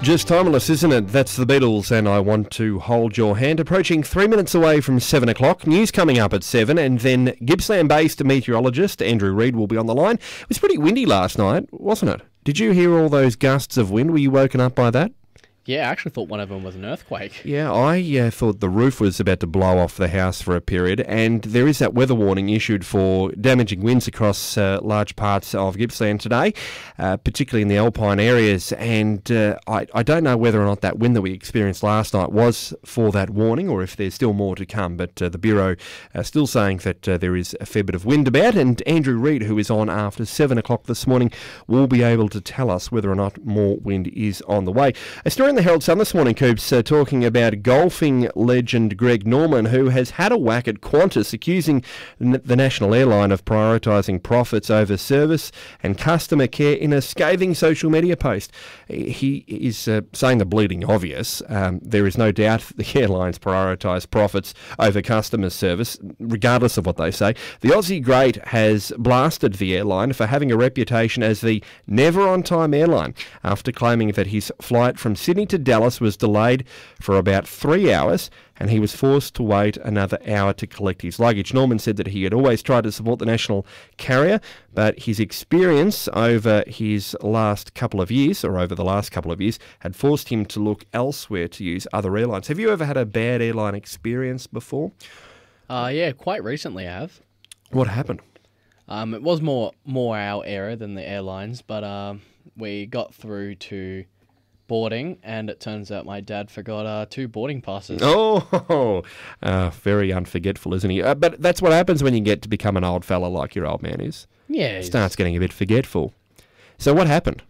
Just timeless, isn't it? That's the Beatles, and I Want to Hold Your Hand. Approaching 3 minutes away from 7 o'clock. News coming up at 7, and then Gippsland-based meteorologist Andrew Reid will be on the line. It was pretty windy last night, wasn't it? Did you hear all those gusts of wind? Were you woken up by that? Yeah, I actually thought one of them was an earthquake. Yeah, I thought the roof was about to blow off the house for a period, and there is that weather warning issued for damaging winds across large parts of Gippsland today, particularly in the alpine areas, and I don't know whether or not that wind that we experienced last night was for that warning or if there's still more to come, but the Bureau still saying that there is a fair bit of wind about, and Andrew Reid, who is on after 7 o'clock this morning, will be able to tell us whether or not more wind is on the way. A story in the Herald Sun this morning, Coops, talking about golfing legend Greg Norman, who has had a whack at Qantas, accusing the national airline of prioritising profits over service and customer care in a scathing social media post. He is saying the bleeding obvious. There is no doubt the airlines prioritise profits over customer service, regardless of what they say. The Aussie great has blasted the airline for having a reputation as the never-on-time airline after claiming that his flight from Sydney to Dallas was delayed for about 3 hours and he was forced to wait another hour to collect his luggage. Norman said that he had always tried to support the national carrier, but his experience over his last couple of years, or over the last couple of years, had forced him to look elsewhere to use other airlines. Have you ever had a bad airline experience before? Yeah, quite recently I have. What happened? It was more our error than the airlines, but we got through to boarding, and it turns out my dad forgot 2 boarding passes. Oh, very unforgetful, isn't he? But that's what happens when you get to become an old fella like your old man is. Yeah. Starts getting a bit forgetful. So what happened?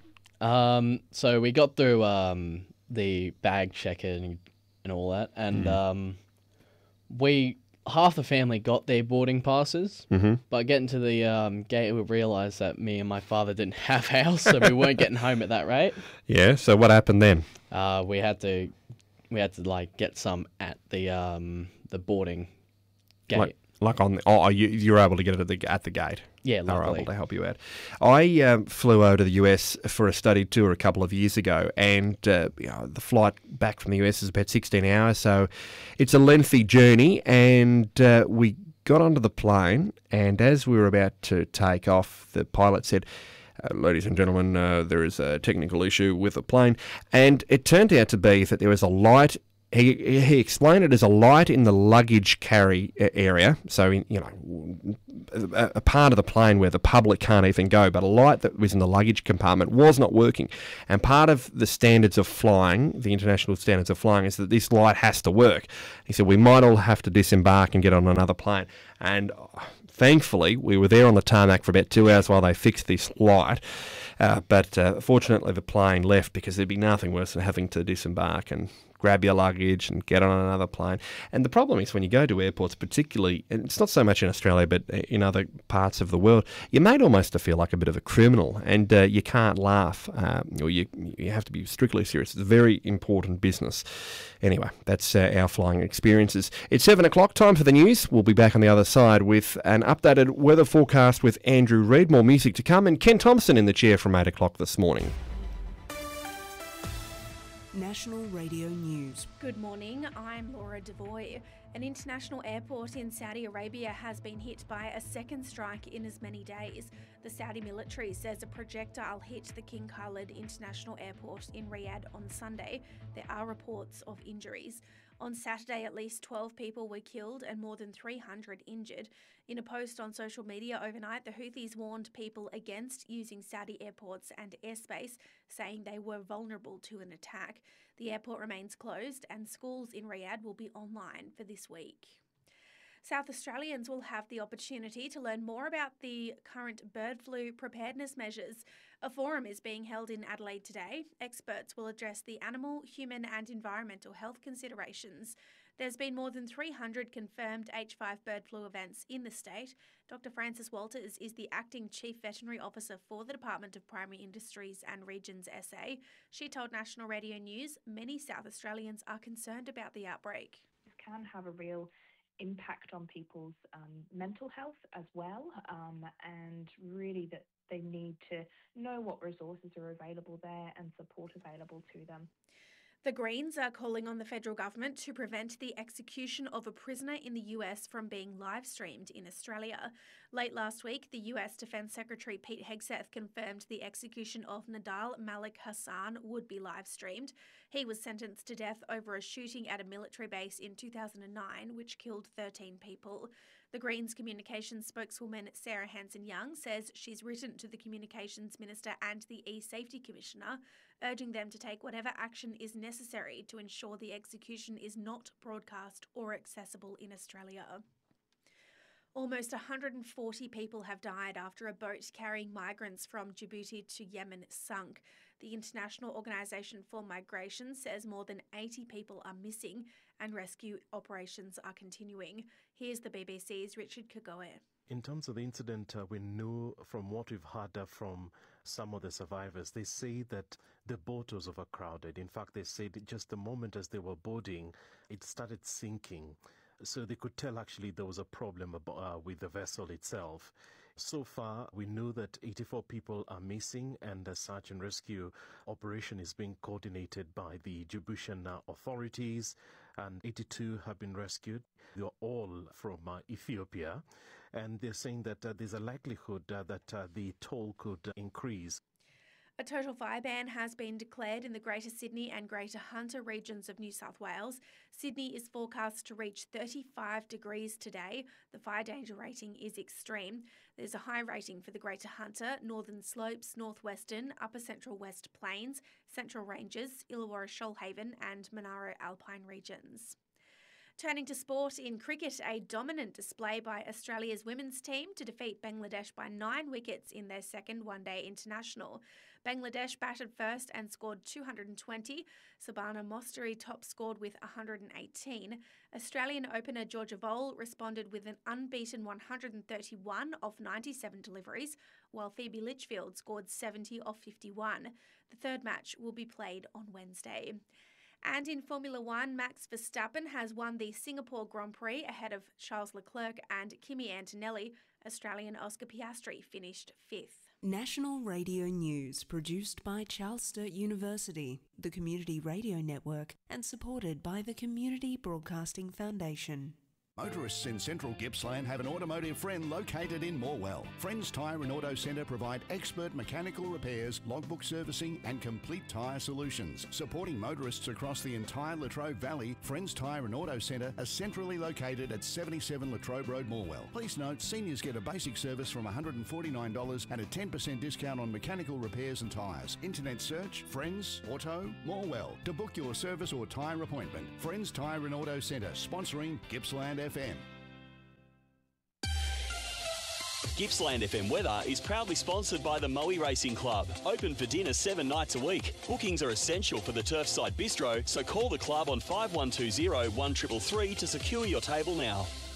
So we got through the bag checker and all that, and half the family got their boarding passes, but getting to the gate, we realised that me and my father didn't have ours, so we weren't getting home at that rate. Yeah, so what happened then? We had to like get some at the boarding gate. Like on the, you were able to get it at the gate. Yeah, they were luckily. able to help you out. I flew over to the US for a study tour a couple of years ago, and the flight back from the US is about 16 hours, so it's a lengthy journey. And we got onto the plane, and as we were about to take off, the pilot said, "Ladies and gentlemen, there is a technical issue with the plane," and it turned out to be that there was a light. He explained it as a light in the luggage carry area, so a part of the plane where the public can't even go, but a light that was in the luggage compartment was not working. And part of the standards of flying, the international standards of flying, is that this light has to work. He said we might all have to disembark and get on another plane. And thankfully, we were there on the tarmac for about 2 hours while they fixed this light. But fortunately, the plane left because there'd be nothing worse than having to disembark and grab your luggage and get on another plane. And the problem is when you go to airports, particularly, and it's not so much in Australia, but in other parts of the world, you're made almost to feel like a bit of a criminal, and you can't laugh, or you have to be strictly serious. It's a very important business. Anyway, that's our flying experiences. It's 7 o'clock, time for the news. We'll be back on the other side with an updated weather forecast with Andrew Reid. More music to come, and Ken Thompson in the chair from 8 o'clock this morning. National Radio News. Good morning, I'm Laura Devoy. An international airport in Saudi Arabia has been hit by a second strike in as many days. The Saudi military says a projectile hit the King Khalid International Airport in Riyadh on Sunday. There are reports of injuries. On Saturday, at least 12 people were killed and more than 300 injured. In a post on social media overnight, the Houthis warned people against using Saudi airports and airspace, saying they were vulnerable to an attack. The airport remains closed and schools in Riyadh will be online for this week. South Australians will have the opportunity to learn more about the current bird flu preparedness measures. A forum is being held in Adelaide today. Experts will address the animal, human and environmental health considerations. There's been more than 300 confirmed H5 bird flu events in the state. Dr. Frances Walters is the Acting Chief Veterinary Officer for the Department of Primary Industries and Regions SA. She told National Radio News many South Australians are concerned about the outbreak. This can have a real impact on people's mental health as well, and really that they need to know what resources are available there and support available to them. The Greens are calling on the federal government to prevent the execution of a prisoner in the US from being live-streamed in Australia. Late last week, the US Defence Secretary Pete Hegseth confirmed the execution of Nidal Malik Hassan would be live-streamed. He was sentenced to death over a shooting at a military base in 2009, which killed 13 people. The Greens communications spokeswoman Sarah Hanson-Young says she's written to the Communications Minister and the E-Safety Commissioner, urging them to take whatever action is necessary to ensure the execution is not broadcast or accessible in Australia. Almost 140 people have died after a boat carrying migrants from Djibouti to Yemen sunk. The International Organisation for Migration says more than 80 people are missing and rescue operations are continuing. Here's the BBC's Richard Kagoe. In terms of the incident, we know from what we've heard from some of the survivors, they say that the boat was overcrowded. In fact, they said just the moment as they were boarding, it started sinking. So they could tell actually there was a problem with the vessel itself. So far, we know that 84 people are missing and the search and rescue operation is being coordinated by the Djiboutian authorities, and 82 have been rescued. They are all from Ethiopia, and they're saying that there's a likelihood that the toll could increase. A total fire ban has been declared in the Greater Sydney and Greater Hunter regions of New South Wales. Sydney is forecast to reach 35 degrees today. The fire danger rating is extreme. There's a high rating for the Greater Hunter, Northern Slopes, Northwestern, Upper Central West Plains, Central Ranges, Illawarra Shoalhaven and Monaro Alpine regions. Turning to sport, in cricket, a dominant display by Australia's women's team to defeat Bangladesh by 9 wickets in their second one-day international. Bangladesh batted first and scored 220. Sabana Mostari top-scored with 118. Australian opener Georgia Vole responded with an unbeaten 131 off 97 deliveries, while Phoebe Litchfield scored 70 off 51. The third match will be played on Wednesday. And in Formula One, Max Verstappen has won the Singapore Grand Prix ahead of Charles Leclerc and Kimi Antonelli. Australian Oscar Piastri finished 5th. National Radio News, produced by Charles Sturt University, the Community Radio Network, and supported by the Community Broadcasting Foundation. Motorists in Central Gippsland have an automotive friend located in Morwell. Friends Tyre and Auto Centre provide expert mechanical repairs, logbook servicing and complete tyre solutions. Supporting motorists across the entire Latrobe Valley, Friends Tyre and Auto Centre are centrally located at 77 Latrobe Road, Morwell. Please note, seniors get a basic service from $149 and a 10% discount on mechanical repairs and tyres. Internet search, Friends Auto Morwell to book your service or tyre appointment. Friends Tyre and Auto Centre, sponsoring Gippsland FM. Gippsland FM weather is proudly sponsored by the Moe Racing Club. Open for dinner 7 nights a week. Bookings are essential for the Turfside Bistro, so call the club on 5120 1333 to secure your table now.